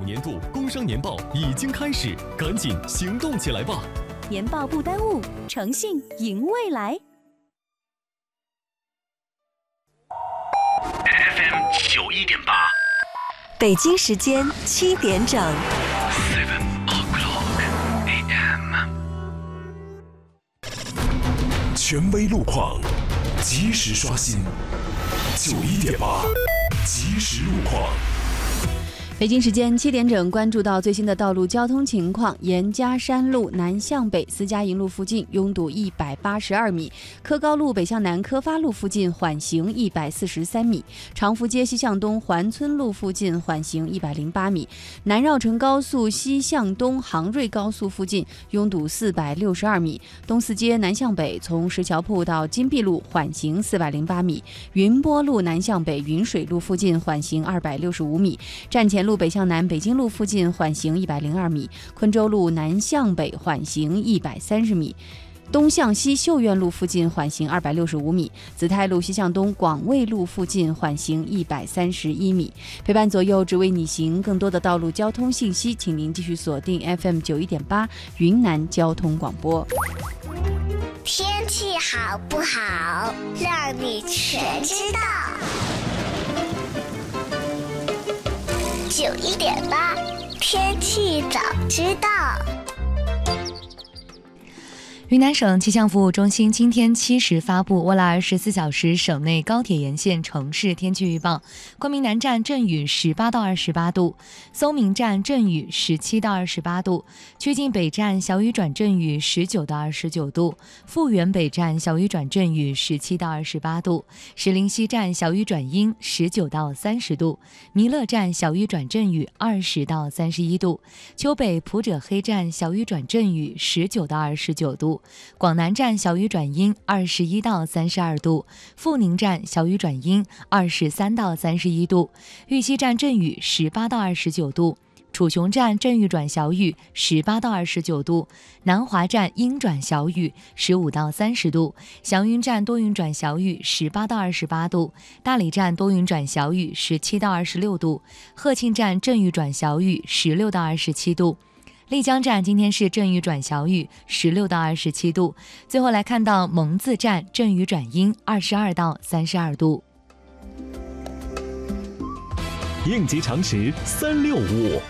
年度工商年报已经开始，赶紧行动起来吧！ 年报不耽误，诚信迎未来。 FM 91.8， 北京时间7点整。 7 o'clock AM。 权威路况，及时刷新。91.8，即时路况。 北京时间7点整，关注到最新的道路交通情况。沿嘉山路南向北私家营路附近拥堵182米，科高路北向南科发路附近缓行143米，长福街西向东环村路附近缓行108米，南绕城高速西向东杭瑞高速附近拥堵462米，东四街南向北从石桥铺到金碧路缓行408米，云波路南向北云水路附近缓行265米，站前路北向南北京路附近缓行102米，昆州路南向北缓行130米，东向西秀苑路附近缓行265米，紫泰路西向东广卫路附近缓行131米。陪伴左右，只为你行。更多的道路交通信息，请您继续锁定 FM 91.8云南交通广播。 天气好不好，让你全知道。91.8，天气早知道。 云南省气象服务中心今天7时发布未来24小时省内高铁沿线城市天气预报：昆明南站阵雨18到28度，松明站阵雨17到28度，曲靖北站小雨转阵雨19到29度，富源北站小雨转阵雨17到28度，石林西站小雨转阴19到30度，弥勒站小雨转阵雨20到31度，丘北普者黑站小雨转阵雨19到29度，广南站小雨转阴21到32度，富宁站小雨转阴23到31度，玉溪站阵雨18到29度，楚雄站阵雨转小雨18到29度，南华站阴转小雨15到30度，祥云站多云转小雨18到28度，大理站多云转小雨17到26度，鹤庆站阵雨转小雨16到27度。丽江站今天是阵雨转小雨16到27度，最后来看到蒙自站阵雨转阴22到32度。 应急常识365。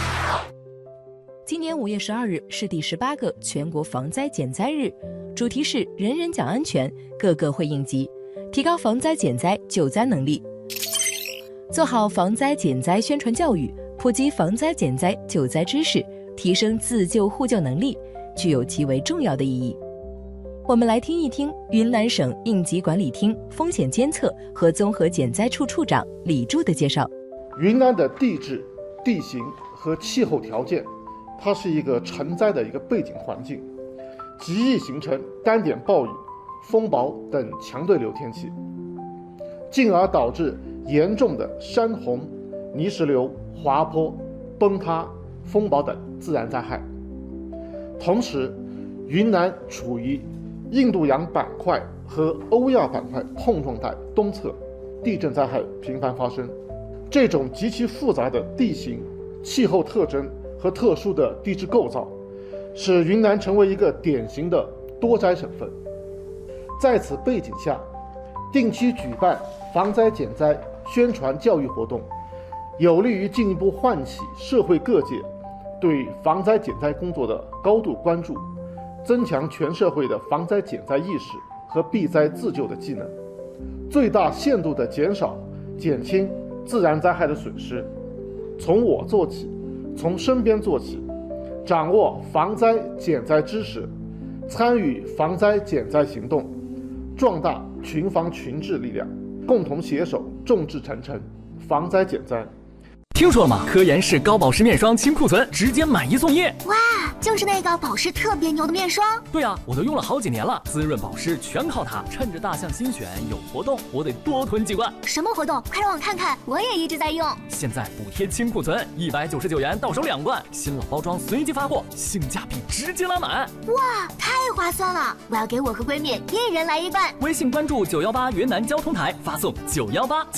今年5月12日是第18个全国防灾减灾日，主题是人人讲安全，个个会应急，提高防灾减灾救灾能力，做好防灾减灾宣传教育，普及防灾减灾救灾知识，提升自救互救能力，具有极为重要的意义。我们来听一听云南省应急管理厅风险监测和综合减灾处处长李柱的介绍。 云南的地质、地形和气候条件，它是一个成灾的一个背景环境，极易形成单点暴雨、风雹等强对流天气，进而导致严重的山洪、泥石流、滑坡、崩塌、风暴等自然灾害。同时，云南处于印度洋板块和欧亚板块碰撞带东侧，地震灾害频繁发生。这种极其复杂的地形、气候特征和特殊的地质构造，使云南成为一个典型的多灾省份。在此背景下，定期举办防灾减灾宣传教育活动，有利于进一步唤起社会各界对防灾减灾工作的高度关注，增强全社会的防灾减灾意识和避灾自救的技能，最大限度地减少、减轻自然灾害的损失。从我做起，从身边做起，掌握防灾减灾知识，参与防灾减灾行动，壮大群防群治力量，共同携手众志成城，防灾减灾。 听说了吗？科颜氏高保湿面霜清库存，直接买1送1。 哇，就是那个保湿特别牛的面霜。 对啊，我都用了好几年了，滋润保湿全靠它。趁着大象新选有活动，我得多囤几罐。 什么活动？快让我看看，我也一直在用。 现在补贴清库存，199元到手2罐，新老包装随机发货，性价比直接拉满。 哇，太划算了！我要给我和闺蜜1人来1罐。 微信关注918云南交通台，发送918。